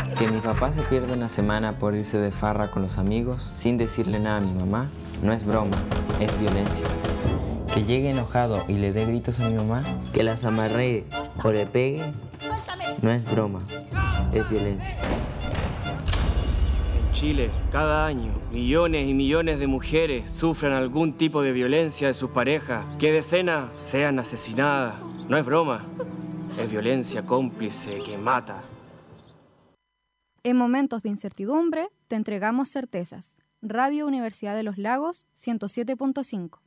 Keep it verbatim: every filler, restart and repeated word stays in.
Que mi papá se pierda una semana por irse de farra con los amigos sin decirle nada a mi mamá no es broma, es violencia. Que llegue enojado y le dé gritos a mi mamá, que las amarree o le pegue, no es broma, es violencia. En Chile, cada año, millones y millones de mujeres sufren algún tipo de violencia de sus parejas, que decenas sean asesinadas. No es broma, es violencia cómplice que mata. En momentos de incertidumbre, te entregamos certezas. Radio Universidad de los Lagos, ciento siete punto cinco.